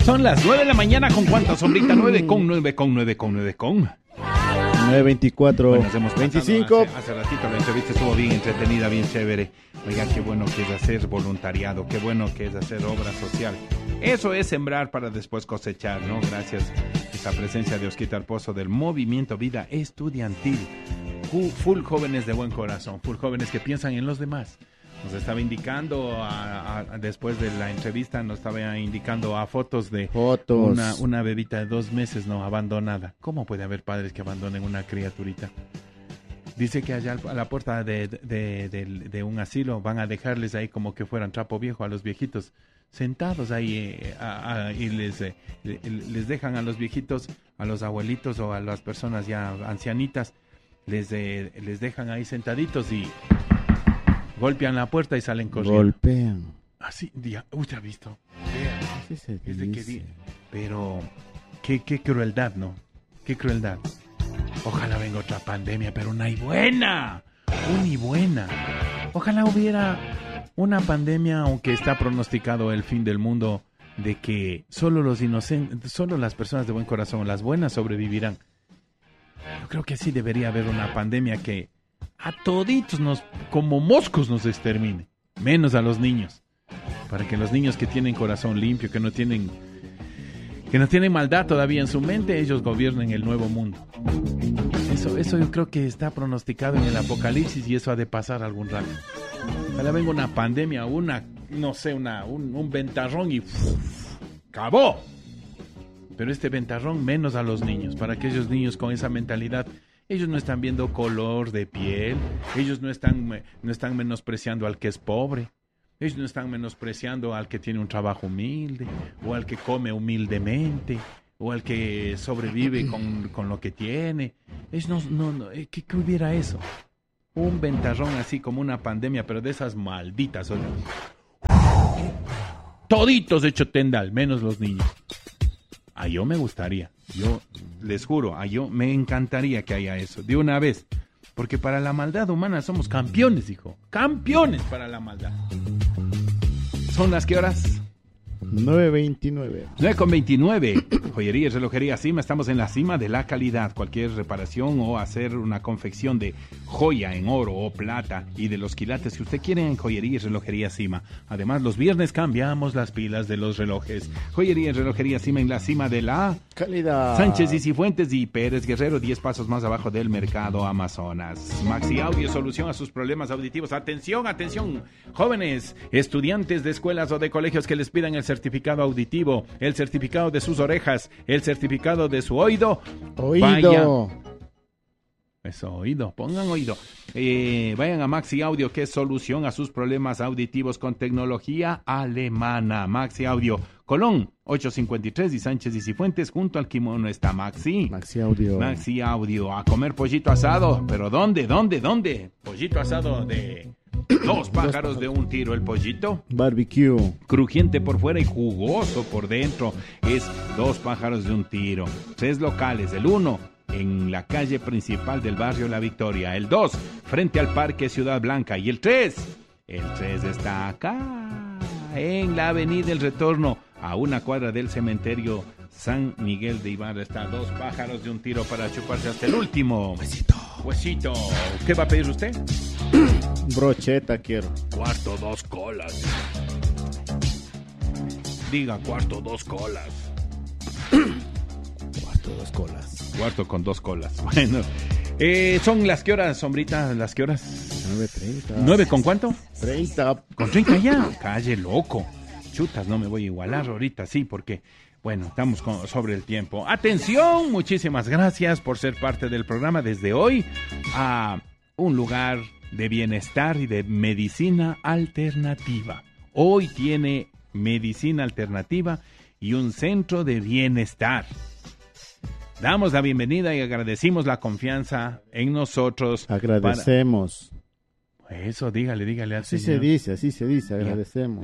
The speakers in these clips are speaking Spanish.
Son las 9 de la mañana, ¿con cuántas, sombrita? 9:24. Bueno, hacemos 25. Hace ratito la entrevista estuvo bien entretenida, bien chévere. Oiga, qué bueno que es hacer voluntariado, qué bueno que es hacer obra social. Eso es sembrar para después cosechar, ¿no? Gracias a esta presencia de Osquitar Pozo del Movimiento Vida Estudiantil. Full jóvenes de buen corazón, full jóvenes que piensan en los demás. Nos estaba indicando, después de la entrevista, nos estaba indicando a fotos de una bebita de 2 meses, no, abandonada. ¿Cómo puede haber padres que abandonen una criaturita? Dice que allá a la puerta de un asilo van a dejarles ahí como que fueran trapo viejo a los viejitos, sentados ahí y les dejan a los viejitos, a los abuelitos o a las personas ya ancianitas, les dejan ahí sentaditos y golpean la puerta y salen corriendo. Golpean. Así, usted ha visto. Así se dice. Pero, qué crueldad, ¿no? Qué crueldad. Ojalá venga otra pandemia, pero una y buena. Ojalá hubiera una pandemia, aunque está pronosticado el fin del mundo, de que solo los inocentes, solo las personas de buen corazón, las buenas, sobrevivirán. Yo creo que sí debería haber una pandemia que a toditos como moscos nos extermine, menos a los niños, para que los niños que tienen corazón limpio, que no tienen maldad todavía en su mente, ellos gobiernen el nuevo mundo. Eso yo creo que está pronosticado en el Apocalipsis y eso ha de pasar algún rato. Ojalá venga una pandemia, un ventarrón y ¡acabó! Pero este ventarrón menos a los niños, para que aquellos niños con esa mentalidad, ellos no están viendo color de piel, ellos no están menospreciando al que es pobre, ellos no están menospreciando al que tiene un trabajo humilde, o al que come humildemente, o al que sobrevive con lo que tiene. Ellos no, ¿qué hubiera eso? Un ventarrón así como una pandemia, pero de esas malditas. Toditos hecho tendal, menos los niños. A yo me gustaría, yo les juro, yo me encantaría que haya eso, de una vez. Porque para la maldad humana somos campeones, hijo. Campeones para la maldad. ¿Son las qué horas? 9:29. 9:29. Joyería y relojería Cima. Estamos en la cima de la calidad. Cualquier reparación o hacer una confección de joya en oro o plata y de los quilates que usted quiere en Joyería y Relojería Cima. Además, los viernes cambiamos las pilas de los relojes. Joyería y Relojería Cima en la cima de la calidad. Sánchez y Cifuentes y Pérez Guerrero, 10 pasos más abajo del Mercado Amazonas. Maxi Audio, solución a sus problemas auditivos. Atención, jóvenes, estudiantes de escuelas o de colegios que les pidan el certificado auditivo, el certificado de sus orejas, el certificado de su oído. Eso, oído, pongan oído. Vayan a Maxi Audio, que es solución a sus problemas auditivos con tecnología alemana. Maxi Audio, Colón, 853 y Sánchez y Cifuentes, junto al Kimono está Maxi Audio, a comer pollito asado. ¿Pero dónde? Pollito asado de 2 pájaros de un tiro. El pollito barbecue, crujiente por fuera y jugoso por dentro, es 2 pájaros de un tiro. 3 locales, el 1 en la calle principal del barrio La Victoria, el 2 frente al Parque Ciudad Blanca y el 3 está acá en la Avenida El Retorno, a 1 cuadra del cementerio San Miguel de Ibarra. Está 2 pájaros de un tiro para chuparse hasta el último huesito. ¿Qué va a pedir usted? Brocheta quiero. Cuarto 2 colas. Diga cuarto 2 colas. Cuarto 2 colas. Cuarto con 2 colas. Bueno, son las que horas, sombrita, las que horas. 9:30. ¿9 con cuánto? 30. Con 30 ya. Calle loco. Chutas, no me voy a igualar ahorita, sí, porque, bueno, estamos sobre el tiempo. Atención, muchísimas gracias por ser parte del programa desde hoy a un lugar de bienestar y de medicina alternativa. Hoy tiene medicina alternativa y un centro de bienestar. Damos la bienvenida y agradecimos la confianza en nosotros. Agradecemos. Eso, dígale. Así se dice, agradecemos.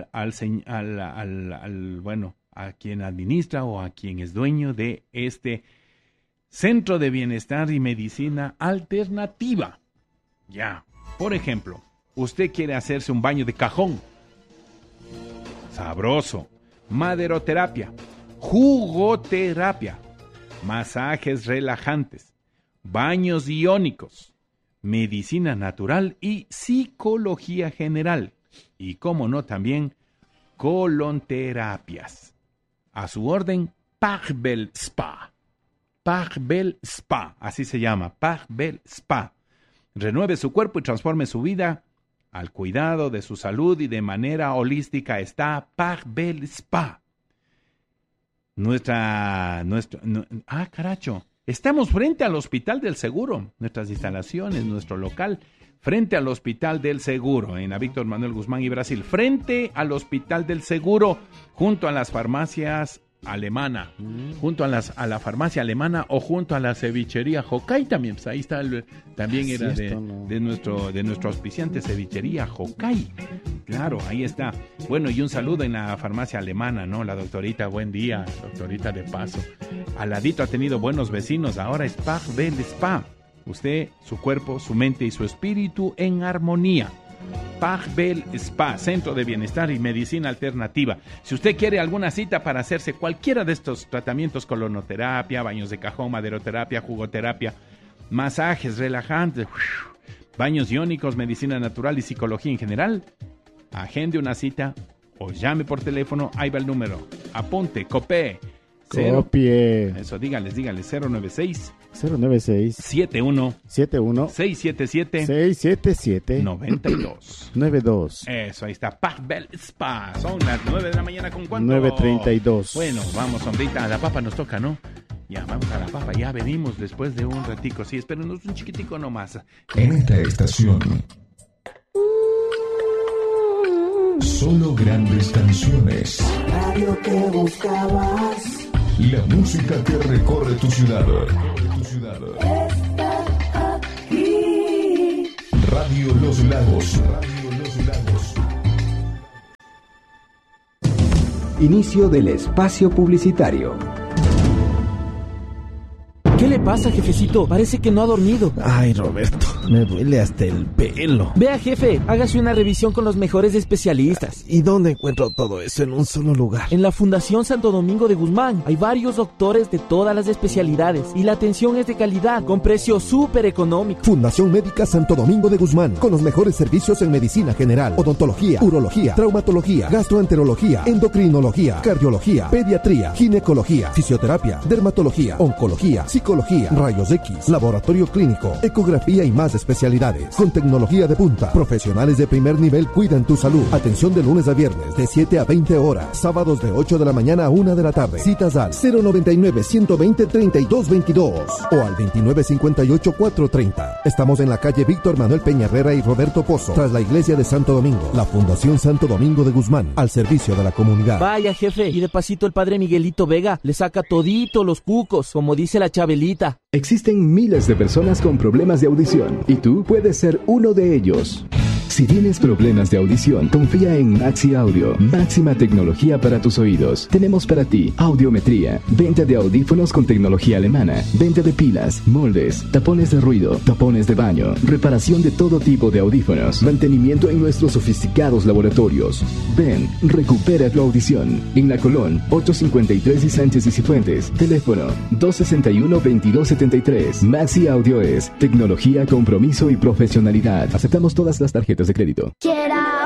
Bueno, a quien administra o a quien es dueño de este centro de bienestar y medicina alternativa. Ya, por ejemplo, usted quiere hacerse un baño de cajón. Sabroso. Maderoterapia. jugoterapia, masajes relajantes, baños iónicos, medicina natural y psicología general. Y cómo no, también colonterapias. A su orden, Parbel Spa. Parbel Spa, así se llama, Parbel Spa. Renueve su cuerpo y transforme su vida. Al cuidado de su salud y de manera holística está Parbel Spa. Caracho. Estamos frente al Hospital del Seguro. Nuestras instalaciones, nuestro local, frente al Hospital del Seguro, en la Víctor Manuel Guzmán y Brasil. Frente al Hospital del Seguro, junto a las farmacias alemana, junto a la farmacia alemana o junto a la cevichería Jocay también. Pues ahí está, también era de nuestro auspiciante, cevichería Jocay. Claro, ahí está. Bueno, y un saludo en la farmacia alemana, ¿no? La doctorita, buen día, doctorita de paso. Al ladito ha tenido buenos vecinos, ahora es Parbel Spa. Usted, su cuerpo, su mente y su espíritu en armonía. Parbel Spa, Centro de Bienestar y Medicina Alternativa. Si usted quiere alguna cita para hacerse cualquiera de estos tratamientos, colonoterapia, baños de cajón, maderoterapia, jugoterapia, masajes relajantes, baños iónicos, medicina natural y psicología en general, agende una cita o llame por teléfono. Ahí va el número. Apunte, copie. Eso, dígales, 096 71 677 92. Eso, ahí está, Parbel Spa. Son las 9 de la mañana con cuánto. 9:32. Bueno, vamos, hombrita, a la papa nos toca, ¿no? Ya, vamos a la papa, ya venimos después de un ratico. Sí, espérenos un chiquitico nomás. En esta estación, solo grandes canciones. Radio que buscabas. La música que recorre tu ciudad. Está aquí. Radio Los Lagos. Inicio del espacio publicitario. ¿Qué le pasa, jefecito? Parece que no ha dormido. Ay, Roberto, me duele hasta el pelo. Vea, jefe, hágase una revisión con los mejores especialistas. ¿Y dónde encuentro todo eso en un solo lugar? En la Fundación Santo Domingo de Guzmán. Hay varios doctores de todas las especialidades y la atención es de calidad, con precio súper económico. Fundación Médica Santo Domingo de Guzmán, con los mejores servicios en medicina general, odontología, urología, traumatología, gastroenterología, endocrinología, cardiología, pediatría, ginecología, fisioterapia, dermatología, oncología, psicología, rayos X, laboratorio clínico, ecografía y más especialidades. Con tecnología de punta, profesionales de primer nivel cuidan tu salud. Atención de lunes a viernes de 7 a 20 horas, sábados de 8 de la mañana a 1 de la tarde. Citas al 099-120-3222 o al 2958-430. Estamos en la calle Víctor Manuel Peña Herrera y Roberto Pozo, tras la iglesia de Santo Domingo. La Fundación Santo Domingo de Guzmán, al servicio de la comunidad. Vaya, jefe, y de pasito el padre Miguelito Vega le saca todito los cucos, como dice la Chabelita. Existen miles de personas con problemas de audición y tú puedes ser uno de ellos. Si tienes problemas de audición, confía en Maxi Audio, máxima tecnología para tus oídos. Tenemos para ti audiometría, venta de audífonos con tecnología alemana, venta de pilas, moldes, tapones de ruido, tapones de baño, reparación de todo tipo de audífonos, mantenimiento en nuestros sofisticados laboratorios. Ven, recupera tu audición. En La Colón, 853 y Sánchez y Cifuentes. Teléfono 261-2273. Maxi Audio es tecnología, compromiso y profesionalidad. Aceptamos todas las tarjetas de crédito.